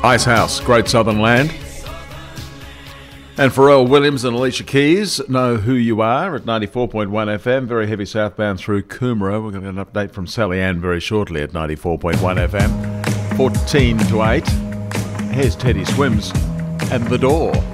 Icehouse, Great Southern Land. And Pharrell Williams and Alicia Keys, Know Who You Are at 94.1 FM. Very heavy southbound through Coomera. We're going to get an update from Sally Ann very shortly at 94.1 FM. 14 to 8. Here's Teddy Swims and The Door.